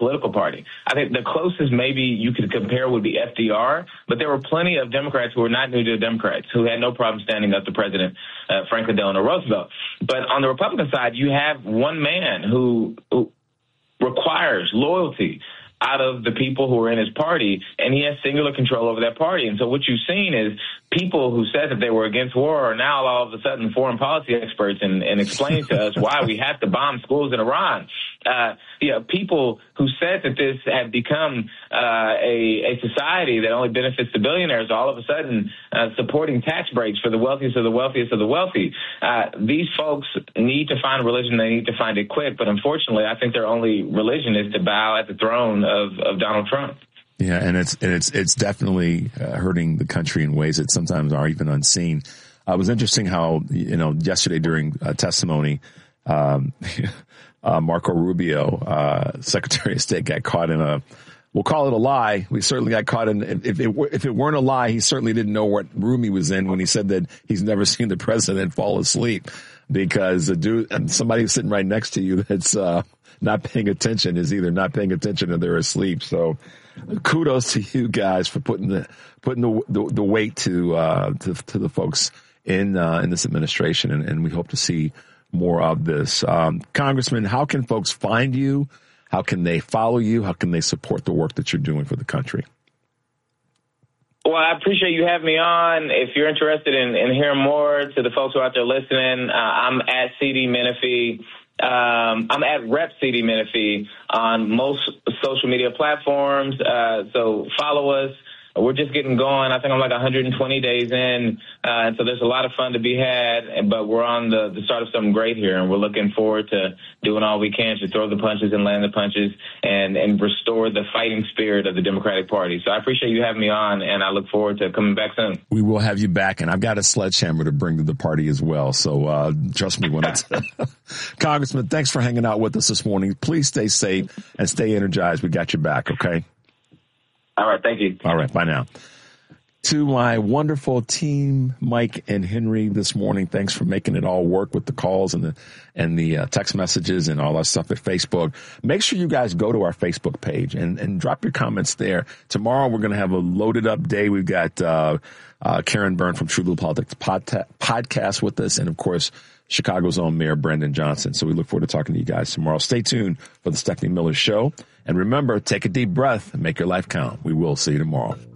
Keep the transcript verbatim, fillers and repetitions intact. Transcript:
political party. I think the closest maybe you could compare would be F D R, but there were plenty of Democrats who were not New Deal Democrats who had no problem standing up to President uh, Franklin Delano Roosevelt. But on the Republican side, you have one man who, who requires loyalty out of the people who are in his party, and he has singular control over that party. And so what you've seen is people who said that they were against war are now all of a sudden foreign policy experts and, and explaining to us why we have to bomb schools in Iran. Uh, you know, people who said that this had become uh, a, a society that only benefits the billionaires are all of a sudden uh, supporting tax breaks for the wealthiest of the wealthiest of the wealthy. Uh, these folks need to find religion. They need to find it quick. But unfortunately, I think their only religion is to bow at the throne of, of Donald Trump. Yeah, and it's and it's it's definitely uh, hurting the country in ways that sometimes are even unseen. Uh, it was interesting how, you know, yesterday during uh, testimony, um, uh, Marco Rubio, uh, Secretary of State, got caught in a, we'll call it a lie. We certainly got caught in, if it, if it weren't a lie, he certainly didn't know what room he was in when he said that he's never seen the president fall asleep, because a dude, and somebody sitting right next to you that's uh, not paying attention is either not paying attention or they're asleep. So kudos to you guys for putting the putting the the, the weight to, uh, to to the folks in uh, in this administration, and, and we hope to see more of this. Um, Congressman, how can folks find you? How can they follow you? How can they support the work that you're doing for the country? Well, I appreciate you having me on. If you're interested in, in hearing more, to the folks who are out there listening, uh, I'm at C D Menifee. Um, I'm at Rep C D Menifee on most social media platforms. Uh, so follow us. We're just getting going. I think I'm like one hundred twenty days in. Uh, and so there's a lot of fun to be had, but we're on the, the start of something great here. And we're looking forward to doing all we can to throw the punches and land the punches and, and restore the fighting spirit of the Democratic Party. So I appreciate you having me on, and I look forward to coming back soon. We will have you back, and I've got a sledgehammer to bring to the party as well. So, uh, trust me when it's Congressman, thanks for hanging out with us this morning. Please stay safe and stay energized. We got your back. Okay. All right. Thank you. All right. Bye now. To my wonderful team, Mike and Henry, this morning, thanks for making it all work with the calls and the and the uh, text messages and all that stuff at Facebook. Make sure you guys go to our Facebook page and, and drop your comments there. Tomorrow, we're going to have a loaded up day. We've got uh, uh, Karen Byrne from True Blue Politics pod- podcast with us, and, of course, Chicago's own Mayor Brandon Johnson. So we look forward to talking to you guys tomorrow. Stay tuned for the Stephanie Miller Show. And remember, take a deep breath and make your life count. We will see you tomorrow.